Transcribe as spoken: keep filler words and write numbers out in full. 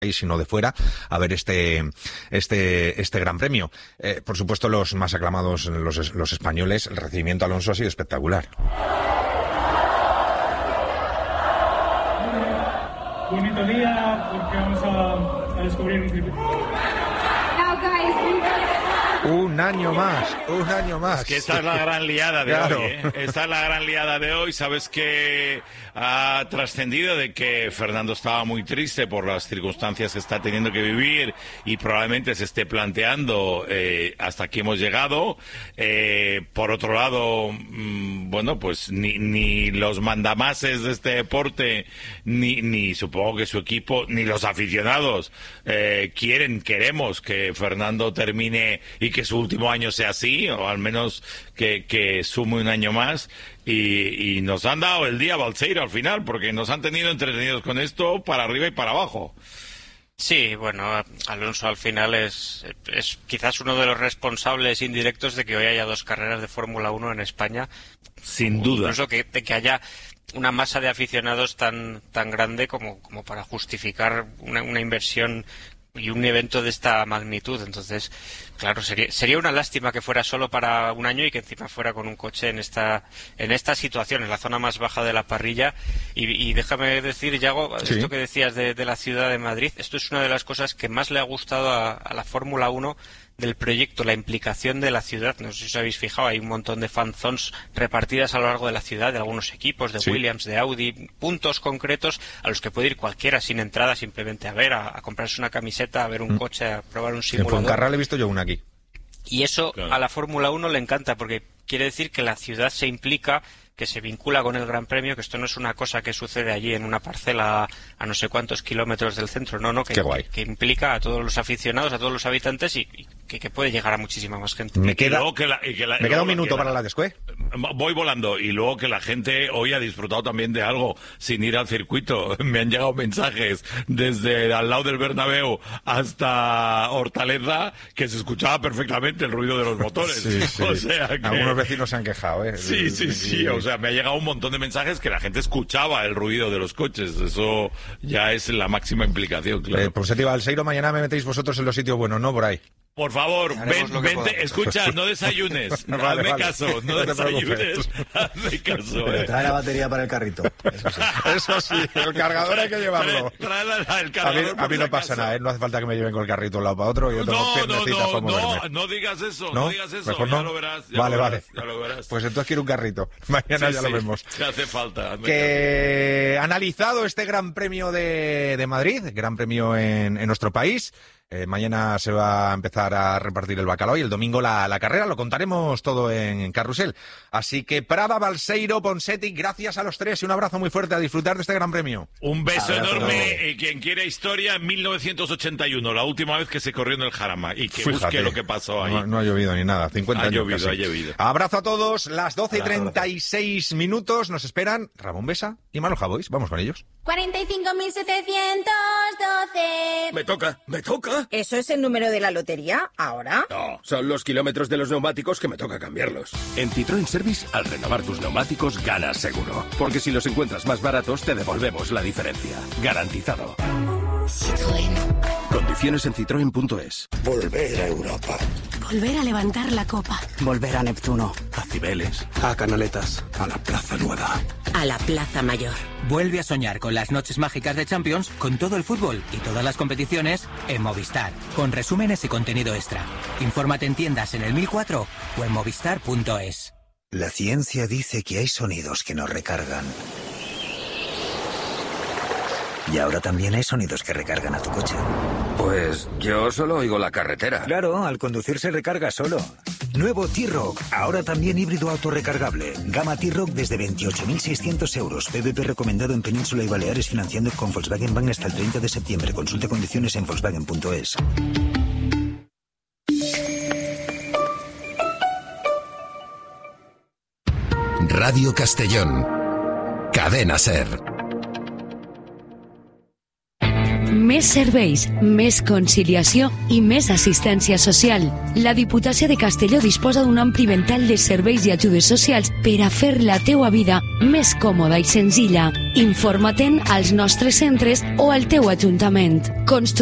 sino de fuera, a ver este este este Gran Premio. Eh, por supuesto, los más aclamados, los, los españoles, el recibimiento a Alonso ha sido espectacular. Bonito día, porque vamos a, a descubrir un circuito. Un año más, un año más. Es que esta es la gran liada de claro. hoy, ¿eh? Esta es la gran liada de hoy. Sabes que ha trascendido de que Fernando estaba muy triste por las circunstancias que está teniendo que vivir y probablemente se esté planteando eh, hasta aquí hemos llegado. Eh, por otro lado, mmm, bueno, pues ni, ni los mandamases de este deporte, ni, ni supongo que su equipo, ni los aficionados eh, quieren, queremos que Fernando termine y que su último año sea así, o al menos que, que sume un año más, y, y nos han dado el día Balseiro al final, porque nos han tenido entretenidos con esto para arriba y para abajo. Sí, bueno, Alonso al final es, es quizás uno de los responsables indirectos de que hoy haya dos carreras de Fórmula uno en España. Sin duda. Incluso que, de que haya una masa de aficionados tan, tan grande como, como para justificar una, una inversión y un evento de esta magnitud. Entonces, claro, sería sería una lástima que fuera solo para un año y que encima fuera con un coche en esta en esta situación, en la zona más baja de la parrilla. Y, y déjame decir, Yago, sí. Esto que decías de, de la ciudad de Madrid, esto es una de las cosas que más le ha gustado a, a la Fórmula uno del proyecto, la implicación de la ciudad. No sé si os habéis fijado, hay un montón de fanzones repartidas a lo largo de la ciudad, de algunos equipos, de sí. Williams, de Audi, puntos concretos a los que puede ir cualquiera sin entrada, simplemente a ver, a, a comprarse una camiseta, a ver un mm. coche, a probar un simulador. En Fuencarral he visto yo una aquí. Y eso claro. A la Fórmula uno le encanta, porque quiere decir que la ciudad se implica, que se vincula con el Gran Premio, que esto no es una cosa que sucede allí en una parcela a no sé cuántos kilómetros del centro, no, no, que, que, que implica a todos los aficionados, a todos los habitantes y, y que, que puede llegar a muchísima más gente. Me queda, que la, que la, me queda un minuto para la después. Voy volando, y luego que la gente hoy ha disfrutado también de algo sin ir al circuito. Me han llegado mensajes desde al lado del Bernabéu hasta Hortaleza que se escuchaba perfectamente el ruido de los motores. Sí, sí. O sea que... Algunos vecinos se han quejado, ¿eh? Sí, sí, sí, o sea, me ha llegado un montón de mensajes que la gente escuchaba el ruido de los coches. Eso ya es la máxima implicación, claro. Eh, por eso te iba al Balseiro, mañana me metéis vosotros en los sitios buenos, ¿no? Por ahí. Por favor, ven, vente, escucha, no desayunes, no, vale, hazme vale. caso, no, no desayunes, hazme caso. Pero eh. trae la batería para el carrito, eso sí. Eso sí, el cargador hay que llevarlo. Trae, trae la, el cargador. A mí, a mí no pasa nada, ¿eh? No hace falta que me lleven con el carrito de un lado para otro. Yo tengo no, no, no, no, no, no digas eso, no, no digas eso, mejor ya no. lo verás. Ya vale, lo vale. verás, ya lo verás. Pues entonces quiero un carrito, mañana sí, ya sí, lo vemos. Que hace falta. Que analizado este Gran Premio de, de Madrid, Gran Premio en, en nuestro país. Eh, mañana se va a empezar a repartir el bacalao y el domingo la, la carrera. Lo contaremos todo en, en Carrusel. Así que Prada, Balseiro, Ponseti, gracias a los tres y un abrazo muy fuerte a disfrutar de este Gran Premio. Un beso abrazo. enorme. Eh, quien quiera historia, en mil novecientos ochenta y uno, la última vez que se corrió en el Jarama. Y que Fíjate, busque lo que pasó ahí. No, no ha llovido ni nada. cincuenta ha años llovido, casi. ha llovido. Abrazo a todos. Las doce y treinta y seis minutos nos esperan Ramón Besa y Manuel Javois. Vamos con ellos. cuarenta y cinco mil setecientos doce. Me toca, me toca. ¿Eso es el número de la lotería ahora? No, son los kilómetros de los neumáticos que me toca cambiarlos. En Citroën Service, al renovar tus neumáticos, ganas seguro. Porque si los encuentras más baratos, te devolvemos la diferencia. Garantizado. Citroën. Condiciones en citroen punto es. Volver a Europa. Volver a levantar la copa. Volver a Neptuno. A Cibeles. A Canaletas. A la Plaza Nueva. A la Plaza Mayor. Vuelve a soñar con las noches mágicas de Champions, con todo el fútbol y todas las competiciones en Movistar, con resúmenes y contenido extra. Infórmate en tiendas en el mil cuatro o en movistar punto es. La ciencia dice que hay sonidos que nos recargan. Y ahora también hay sonidos que recargan a tu coche. Pues yo solo oigo la carretera. Claro, al conducir se recarga solo. Nuevo T-Rock, ahora también híbrido autorrecargable. Gama T-Rock desde veintiocho mil seiscientos euros. P V P recomendado en Península y Baleares, financiando con Volkswagen Bank hasta el treinta de septiembre. Consulte condiciones en volkswagen punto es. Radio Castellón. Cadena SER. Més serveis, més conciliació i més assistència social. La Diputació de Castelló disposa d'un ampli ventall de serveis i ajudes socials per a fer la teua vida més còmoda i senzilla. Informa-te'n als nostres centres o al teu ajuntament. Constru